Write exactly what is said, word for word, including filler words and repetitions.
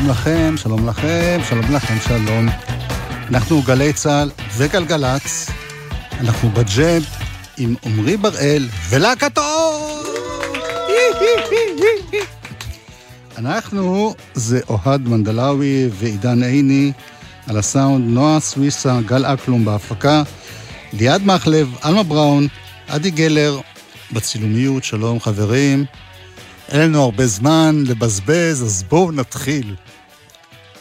שלום לכם, שלום לכם, שלום לכם, שלום. אנחנו גלי צהל וגלגלץ, אנחנו בג'אב עם עומרי בראל ולהקת האור. אנחנו זה אוהד מנדלאוי ועידן עיני, על הסאונד נועה סוויסה, גל אקלום בהפקה, ליעד מחלב, אלמה בראון, עדי גלר בצילומיות. שלום חברים, אין לנו הרבה זמן לבזבז, אז בואו נתחיל.